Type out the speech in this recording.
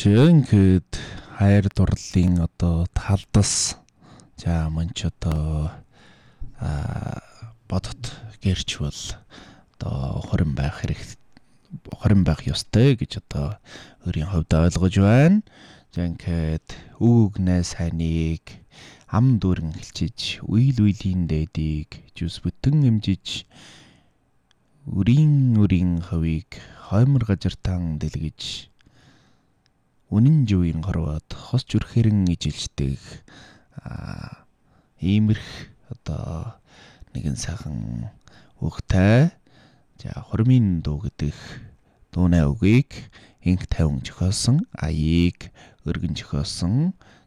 ингээд хайр дурлалын одоо талдас за манч одоо бодот гэрч бол одоо хорин байх ёстой гэж одоо өөрийн хувьд ойлгож байна. За ингээд үг найсаныг ам дүүрэн хэлчиж үйл үеийн дэдийг жүс бүтэн эмжиж үрийн хавийг хоймор газартан дэлгэж үнэн жуйн хорвоод хос зүрхэрэн ижилждэг иймэрх одоо нэгэн сайхан үгтэй за хормын дуу гэдэг дууны үгийг инх тавин зохиосон аяыг өргөн зохиосон